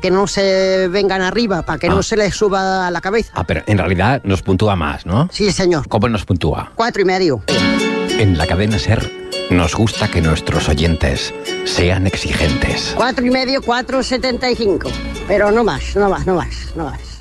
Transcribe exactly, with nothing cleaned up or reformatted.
que no se vengan arriba, para que Ah. no se les suba a la cabeza. Ah, pero en realidad nos puntúa más, ¿no? Sí, señor. ¿Cómo nos puntúa? Cuatro y medio. En la cadena SER nos gusta que nuestros oyentes sean exigentes. Cuatro y medio, cuatro setenta y cinco. Pero no más, no más, no más, no más.